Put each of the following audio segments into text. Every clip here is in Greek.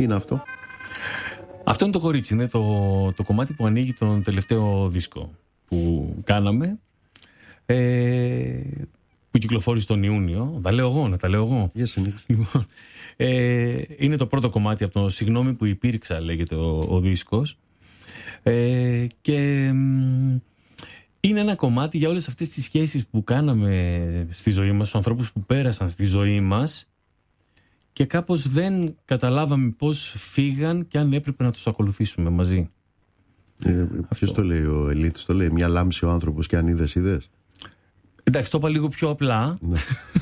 Τι είναι αυτό? Αυτό είναι το κορίτσι. Είναι το κομμάτι που ανοίγει τον τελευταίο δίσκο που κάναμε, που κυκλοφόρησε τον Ιούνιο. Τα λέω εγώ, τα λέω εγώ. Λοιπόν, είναι το πρώτο κομμάτι από το «Συγγνώμη που υπήρξα», λέγεται ο δίσκος. Και είναι ένα κομμάτι για όλες αυτές τις σχέσεις που κάναμε στη ζωή μας, τους ανθρώπους που πέρασαν στη ζωή μας και κάπως δεν καταλάβαμε πώς φύγαν και αν έπρεπε να τους ακολουθήσουμε μαζί. Ποιος το λέει, ο Ελίτης το λέει? Μια λάμψη ο άνθρωπος και αν είδες. Εντάξει, το είπα λίγο πιο απλά. Ναι.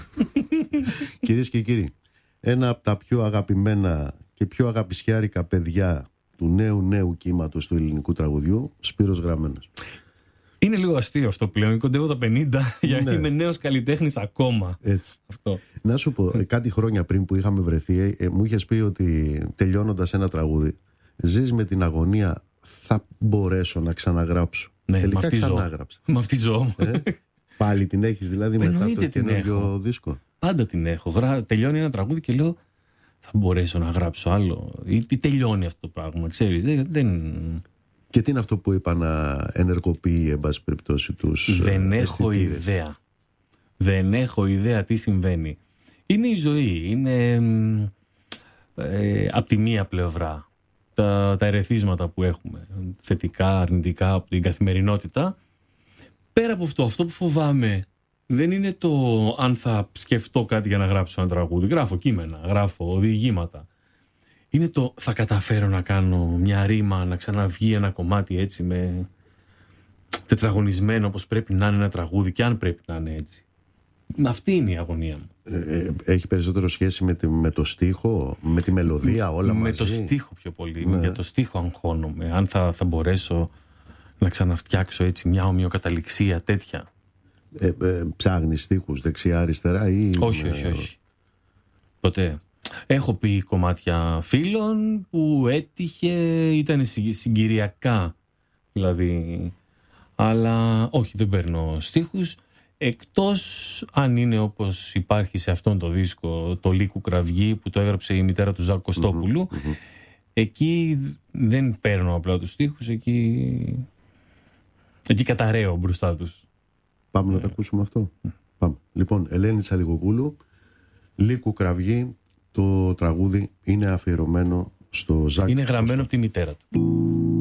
Κυρίες και κύριοι, ένα από τα πιο αγαπημένα και πιο αγαπησιάρικα παιδιά του νέου κύματος του ελληνικού τραγουδιού, Σπύρος Γραμμένος. Είναι λίγο αστείο αυτό πλέον. Κοντεύω τα 50 γιατί είμαι νέος καλλιτέχνης ακόμα. Έτσι. Αυτό. Να σου πω, κάτι χρόνια πριν που είχαμε βρεθεί, μου είχες πει ότι τελειώνοντας ένα τραγούδι, ζεις με την αγωνία, θα μπορέσω να ξαναγράψω. Ναι, τελικά ξανάγραψα. Με αυτή ζω. Πάλι την έχεις δηλαδή μετά το καινούργιο δίσκο? Πάντα την έχω. Τελειώνει ένα τραγούδι και λέω, θα μπορέσω να γράψω άλλο? Ή τελειώνει αυτό το πράγμα, ξέρεις. Και τι είναι αυτό που είπα να ενεργοποιεί, εν πάση περιπτώσει, τους Δεν έχω ιδέα. Δεν έχω ιδέα τι συμβαίνει. Είναι η ζωή. Είναι από τη μία πλευρά τα ερεθίσματα που έχουμε, θετικά, αρνητικά, από την καθημερινότητα. Πέρα από αυτό που φοβάμαι δεν είναι το αν θα σκεφτώ κάτι για να γράψω ένα τραγούδι. Γράφω κείμενα, γράφω διηγήματα. Είναι το θα καταφέρω να κάνω μια ρήμα, να ξαναβγεί ένα κομμάτι έτσι με τετραγωνισμένο όπως πρέπει να είναι ένα τραγούδι και αν πρέπει να είναι έτσι. Αυτή είναι η αγωνία μου. Έχει περισσότερο σχέση με το στίχο, με τη μελωδία, όλα μαζί? Με το στίχο πιο πολύ. Ναι. Για το στίχο αγχώνομαι. Αν θα μπορέσω να ξαναφτιάξω έτσι μια ομοιοκαταληξία τέτοια. Ψάχνεις στίχους δεξιά-αριστερά ή... Όχι. Ποτέ. Έχω πει κομμάτια φίλων που ήταν συγκυριακά δηλαδή, αλλά όχι, δεν παίρνω στίχους, εκτός αν είναι όπως υπάρχει σε αυτόν το δίσκο, το Λύκου Κραυγή, που το έγραψε η μητέρα του Ζάκου Κωστόπουλου. Εκεί δεν παίρνω απλά τους στίχους, εκεί καταραίω μπροστά τους. Πάμε να τα ακούσουμε αυτό. Πάμε. Λοιπόν, Ελένη Τσαλιγοπούλου, Λύκου Κραυγή. Το τραγούδι είναι αφιερωμένο στο Ζάκη. Είναι γραμμένο από τη μητέρα του.